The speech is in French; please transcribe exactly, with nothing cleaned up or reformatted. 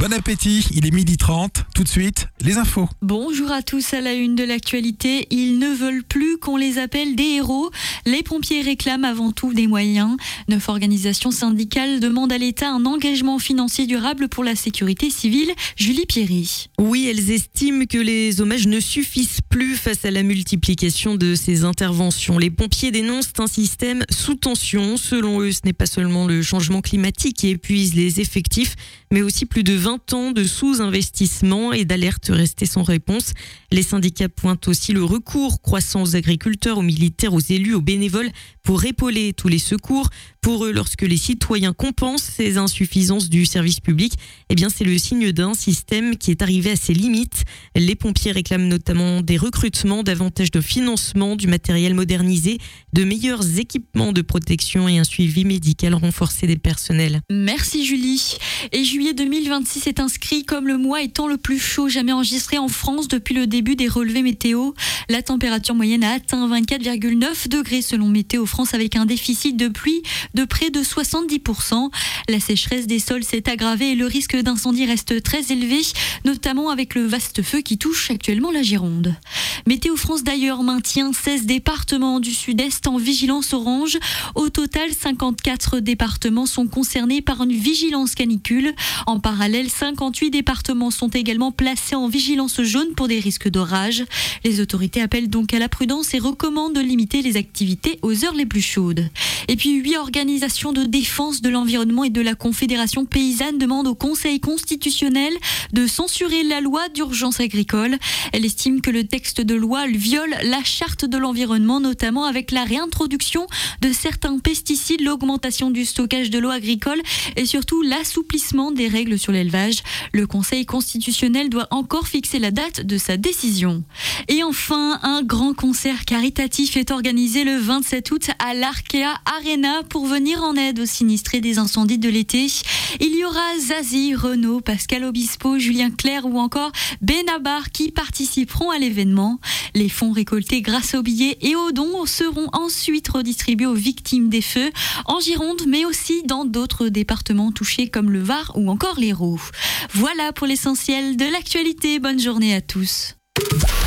Bon appétit, il est midi trente. Tout de suite, les infos. Bonjour à tous, à la une de l'actualité. Ils ne veulent plus qu'on les appelle des héros. Les pompiers réclament avant tout des moyens. Neuf organisations syndicales demandent à l'État un engagement financier durable pour la sécurité civile. Julie Pierry. Oui, elles estiment que les hommages ne suffisent plus face à la multiplication de ces interventions. Les pompiers dénoncent un système sous tension. Selon eux, ce n'est pas seulement le changement climatique qui épuise les effectifs, mais aussi plus de vingt ans de sous-investissement et d'alertes restées sans réponse. Les syndicats pointent aussi le recours croissant aux agriculteurs, aux militaires, aux élus, aux bénévoles pour épauler tous les secours. Pour eux, lorsque les citoyens compensent ces insuffisances du service public, eh bien, c'est le signe d'un système qui est arrivé à ses limites. Les pompiers réclament notamment des recrutements, davantage de financement, du matériel modernisé, de meilleurs équipements de protection et un suivi médical renforcé des personnels. Merci Julie. Et juillet deux mille vingt-six est inscrit comme le mois étant le plus chaud jamais enregistré en France depuis le début des relevés météo. La température moyenne a atteint vingt-quatre virgule neuf degrés selon Météo France, avec un déficit de pluie de près de soixante-dix pour cent. La sécheresse des sols s'est aggravée et le risque d'incendie reste très élevé, notamment avec le vaste feu qui touche actuellement la Gironde. Météo France d'ailleurs maintient seize départements du sud-est en vigilance orange. Au total, cinquante-quatre départements sont concernés par une vigilance canicule. En parallèle, cinquante-huit départements sont également placés en vigilance jaune pour des risques d'orage. Les autorités appellent donc à la prudence et recommandent de limiter les activités aux heures les plus chaudes. Et puis, huit organisations de défense de l'environnement et de la Confédération paysanne demandent au Conseil constitutionnel de censurer la loi d'urgence agricole. Elle estime que le texte de loi viole la charte de l'environnement, notamment avec la réintroduction de certains pesticides, l'augmentation du stockage de l'eau agricole et surtout l'assouplissement des règles sur l'élevage. Le Conseil constitutionnel doit encore fixer la date de sa décision. Et enfin, un grand concert caritatif est organisé le vingt-sept août à l'Arkea Arena pour venir en aide aux sinistrés des incendies de l'été. Il y aura Zazie, Renaud, Pascal Obispo, Julien Clerc ou encore Benabar qui participeront à l'événement. Les fonds récoltés grâce aux billets et aux dons seront ensuite redistribués aux victimes des feux en Gironde, mais aussi dans d'autres départements touchés comme le Var ou encore l'Hérault. Voilà pour l'essentiel de l'actualité. Bonne journée à tous.